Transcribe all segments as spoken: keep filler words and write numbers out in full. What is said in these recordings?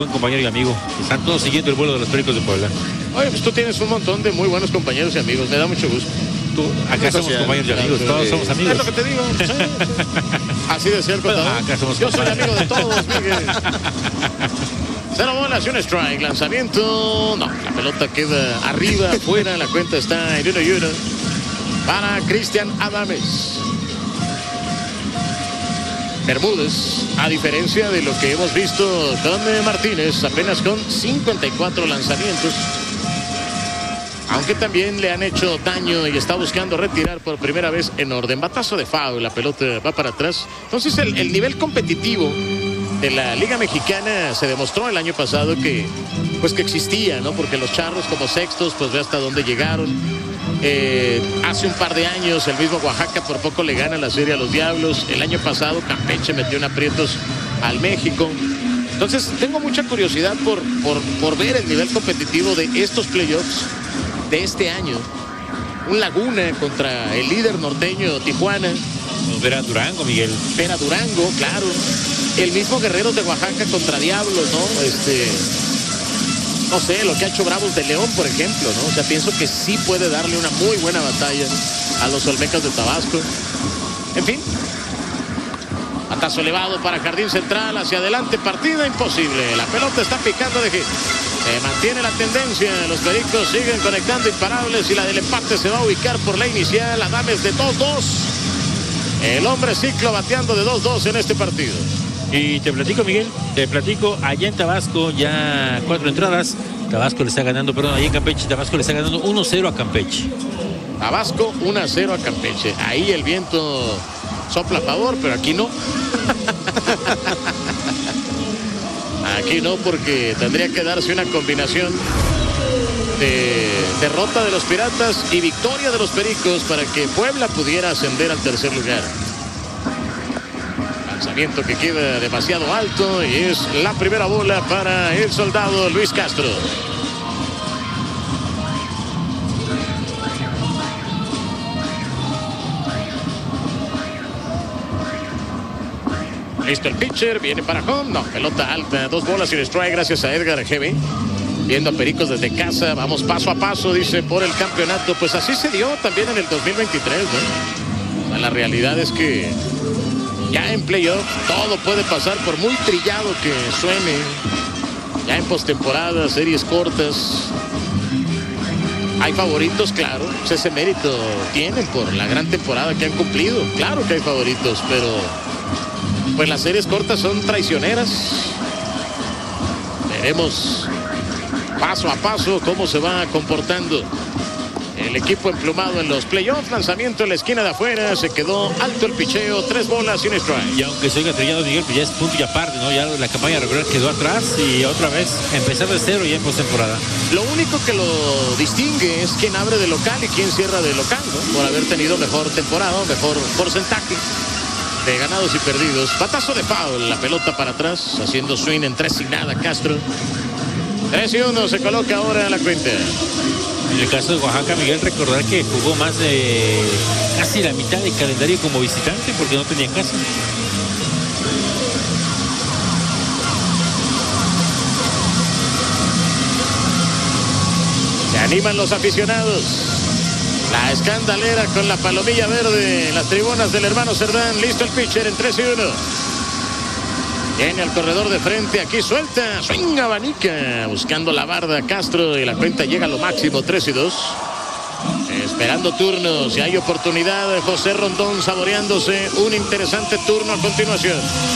Buen compañero y amigo. Están todos siguiendo el vuelo de los Pericos de Puebla. Oye, pues tú tienes un montón de muy buenos compañeros y amigos. Me da mucho gusto. Tú, acá somos social, compañeros y amigos. Todos somos amigos. Es lo que te digo. Sí, sí. Así de cierto. Bueno, acá somos Yo soy amigo de todos, Miguel. Cero bolas y un strike. Lanzamiento. No, la pelota queda arriba, afuera. La cuenta está en uno y uno para Cristian Adames. Bermúdez, a diferencia de lo que hemos visto con Martínez, apenas con cincuenta y cuatro lanzamientos, aunque también le han hecho daño y está buscando retirar por primera vez en orden. Batazo de foul, la pelota va para atrás. Entonces el, el nivel competitivo de la Liga Mexicana se demostró el año pasado que pues que existía, ¿no? Porque los Charros como sextos, pues ve hasta dónde llegaron. Eh, hace un par de años el mismo Oaxaca por poco le gana la serie a los Diablos. El año pasado Campeche metió en aprietos al México. Entonces tengo mucha curiosidad por, por, por ver el nivel competitivo de estos playoffs de este año. Un Laguna contra el líder norteño Tijuana. Ver a Durango, Miguel. Ver a Durango, claro. El mismo Guerreros de Oaxaca contra Diablos, ¿no? Este... No sé, lo que ha hecho Bravos de León, por ejemplo, ¿no? O sea, pienso que sí puede darle una muy buena batalla a los Olmecas de Tabasco. En fin. Batazo elevado para Jardín Central, hacia adelante, partida imposible. La pelota está picando de hit. Se mantiene la tendencia, los Pericos siguen conectando imparables y la del empate se va a ubicar por la inicial. Adames de dos dos. El hombre ciclo bateando de dos dos en este partido. Y te platico, Miguel, te platico, allá en Tabasco ya cuatro entradas, Tabasco le está ganando, perdón, allá en Campeche, Tabasco le está ganando uno cero a Campeche. Tabasco uno cero a Campeche, ahí el viento sopla a favor, pero aquí no. Aquí no, porque tendría que darse una combinación de derrota de los Piratas y victoria de los Pericos para que Puebla pudiera ascender al tercer lugar. Lanzamiento que queda demasiado alto y es la primera bola para el soldado Luis Castro. Listo el pitcher, viene para home, no, pelota alta, dos bolas y un strike gracias a Edgar G B. Viendo a Pericos desde casa, vamos paso a paso, dice, por el campeonato. Pues así se dio también en el dos mil veintitrés, ¿no? O sea, la realidad es que ya en playoff todo puede pasar, por muy trillado que suene. Ya en postemporada, series cortas. Hay favoritos, claro. Pues ese mérito tienen por la gran temporada que han cumplido. Claro que hay favoritos, pero pues las series cortas son traicioneras. Veremos paso a paso cómo se va comportando el equipo emplumado en los playoffs. Lanzamiento en la esquina de afuera, se quedó alto el picheo, tres bolas sin strike. Y aunque se oiga trillado, Miguel, pues ya es punto y aparte, ¿no? Ya la campaña regular quedó atrás y otra vez empezar de cero ya en postemporada. Lo único que lo distingue es quién abre de local y quién cierra de local, ¿no? Por haber tenido mejor temporada, mejor porcentaje de ganados y perdidos. Batazo de foul, la pelota para atrás, haciendo swing en tres y nada Castro. tres y uno se coloca ahora la cuenta. En el caso de Oaxaca, Miguel, recordar que jugó más de casi la mitad de calendario como visitante porque no tenía casa. Se animan los aficionados. La escandalera con la palomilla verde en las tribunas del hermano Cerdán. Listo el pitcher en tres y uno. Viene al corredor de frente, aquí suelta, swing abanica, buscando la barda Castro y la cuenta llega a lo máximo, tres y dos. Esperando turnos, si hay oportunidad, José Rondón saboreándose un interesante turno a continuación.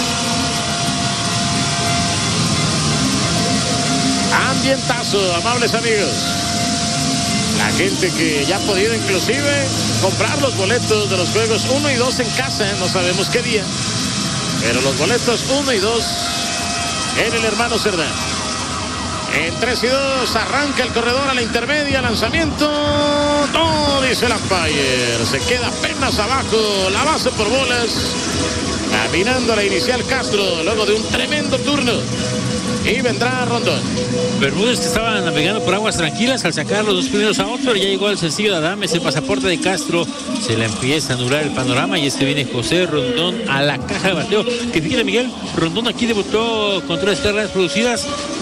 Ambientazo, amables amigos. La gente que ya ha podido inclusive comprar los boletos de los juegos uno y dos en casa, no sabemos qué día. Pero los boletos uno y dos en el hermano Cerdán. En tres y dos arranca el corredor a la intermedia. Lanzamiento. Todo dice el umpire. Se queda apenas abajo la base por bolas. Caminando a la inicial Castro luego de un tremendo turno. Y vendrá Rondón. Bermúdez, que estaba navegando por aguas tranquilas al sacar los dos primeros a otro, ya llegó al sencillo de Adames, el pasaporte de Castro. Se le empieza a anular el panorama y este viene José Rondón a la caja de bateo. Que fíjate, Miguel, Rondón aquí debutó con tres carreras producidas.